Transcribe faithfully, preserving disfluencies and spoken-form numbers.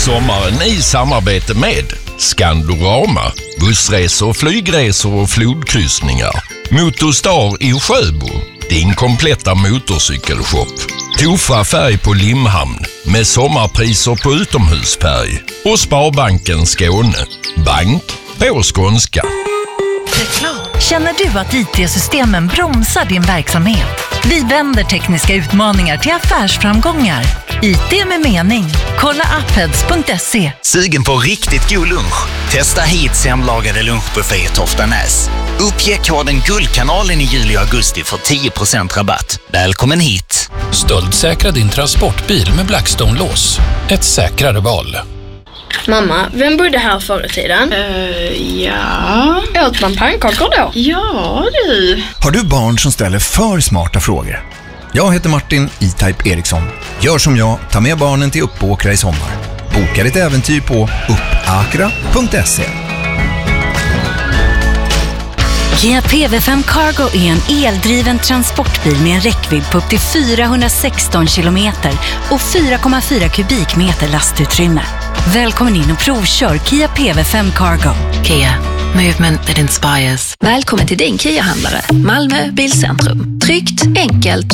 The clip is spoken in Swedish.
Sommaren i samarbete med Skandorama, bussresor, flygresor och flodkryssningar. Motorstar i Sjöbo, din kompletta motorcykelshop. Tofa färg på Limhamn med sommarpriser på utomhusfärg. Och Sparbanken Skåne, bank på skånska. Känner du att I T-systemen bromsar din verksamhet? Vi vänder tekniska utmaningar till affärsframgångar. I T med mening. Kolla apheads punkt se. Sugen på riktigt god lunch? Testa hit hemlagade lunchbuffé i Toftanäs. Uppge koden Guldkanalen i juli och augusti för tio procent rabatt. Välkommen hit! Stöldsäkra din transportbil med Blackstone-lås. Ett säkrare val. Mamma, vem bodde här förr i tiden? Uh, ja... Åt man pannkakor då? Ja, du. Har du barn som ställer för smarta frågor? Jag heter Martin E-Type Eriksson. Gör som jag, ta med barnen till Uppåkra i sommar. Boka ditt äventyr på uppakra punkt se. Kia P V fem Cargo är en eldriven transportbil med en räckvidd på upp till fyrahundrasexton kilometer och fyra komma fyra kubikmeter lastutrymme. Välkommen in och provkör Kia P V fem Cargo. Kia, movement that inspires. Välkommen till din Kia-handlare, Malmö Bilcentrum. Tryggt, enkelt